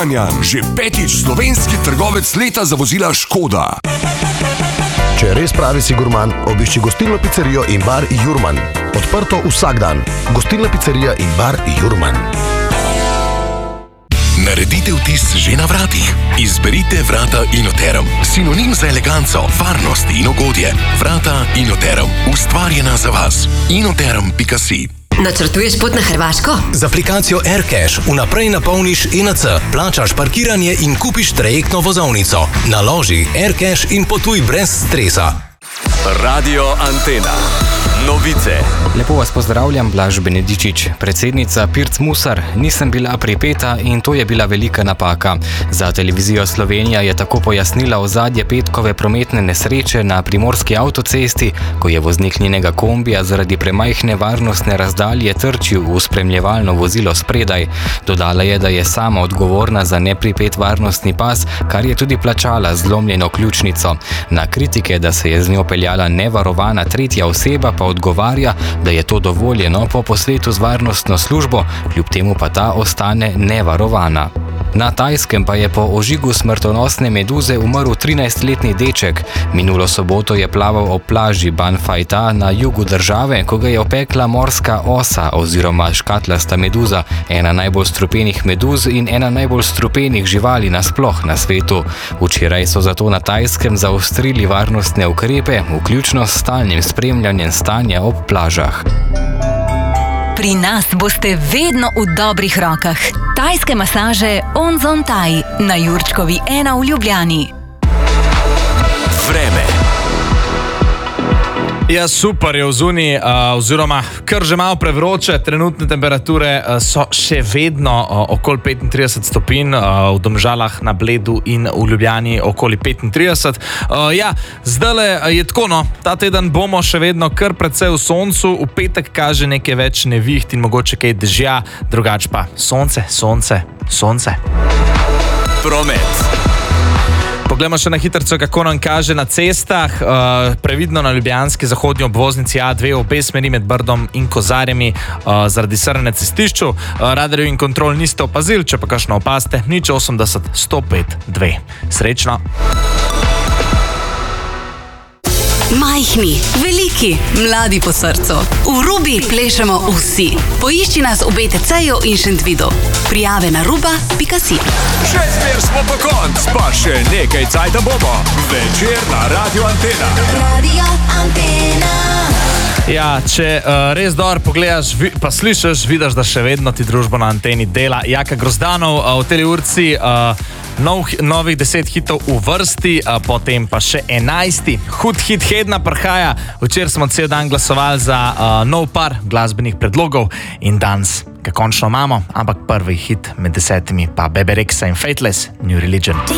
Kranjan, že 5. slovenski trgovec leta za vozila Škoda. Če res pravi si gurman, obišči gostilno pizzerijo in bar Jurman. Odprto vsak dan. Gostilna pizzerija in bar Jurman. Naredite vtis že na vratih. Izberite vrata Inoterum. Sinonim za eleganco, varnost in ugodje. Vrata Inoterum. Ustvarjena za vas. Inoterum.si. Načrtuješ pot na Hrvaško? Z aplikacijo AirCash vnaprej napolniš INC, plačaš parkiranje in kupiš trajektno vozovnico. Naloži AirCash in potuj brez stresa. Radio Antena. Novice. Lepo vas pozdravljam, Blaž Benedičič. Predsednica Pirc Musar, nisem bila pripeta in to je bila velika napaka. Za televizijo Slovenija je tako pojasnila ozadje petkove prometne nesreče na primorski avtocesti, ko je voznik njenega kombija zaradi premajhne varnostne razdalje trčil v spremljevalno vozilo spredaj. Dodala je, da je sama odgovorna za nepripet varnostni pas, kar je tudi plačala z zlomljeno ključnico. Na kritike, da se je z njo peljala nevarovana tretja oseba, pa odgovarja, da je to dovoljeno po posvetu z varnostno službo, kljub temu pa ta ostane nevarovana. Na Tajskem pa je po ožigu smrtonosne meduze umrl 13-letni deček. Minulo soboto je plaval ob plaži Ban Phai Ta na jugu države, ko ga je opekla morska osa oziroma škatlasta meduza, ena najbolj strupenih meduz in ena najbolj strupenih živali nasploh na svetu. Včeraj so zato na Tajskem zaostrili varnostne ukrepe, vključno s stalnim spremljanjem stanja ob plažah. Pri nas boste vedno v dobrih rokah. Tajske masaže Onzon Thai na Jurčkovi 1 v Ljubljani. Vreme. Ja, super je vzuni, oziroma kar že malo prevroče. Trenutne temperature so še vedno okoli 35 stopinj, v Domžalah, na Bledu in v Ljubljani okoli 35. Ja, zdajle je tako, no, ta teden bomo še vedno kar precej v soncu, v petek kaže nekaj več neviht in mogoče kaj dežja, drugače pa sonce. Promet. Poglejmo še na hitrco, kako nam kaže na cestah. Previdno na ljubljanski zahodnji obvoznici A2 obe smeri med Brdom in Kozarjami zaradi srne cestišču. Radarjev in kontrol niste opazili, če pa kakšno opaste, 080 105 2. Srečno! Majhni, veliki, mladi po srcu. V Rubi plešemo vsi. Poišči nas v BTC-ju in Šentvidu. Prijave na ruba.si. Še zmer smo po konc, pa še nekaj cajta bomo. Večer na Radio Antena. Radio Antena. Ja, če res dobro pogledaš, pa slišiš, vidiš, da še vedno ti družbo na anteni dela Jaka Grozdanov v tej urci. Novih 10 hitov v vrsti, potem pa še 11. Hud hit hedna prihaja. Včeraj smo cel dan glasovali za nov par glasbenih predlogov in danes ga končno imamo, ampak prvi hit med 10 pa Bebe Rexha in Fateless, New Religion.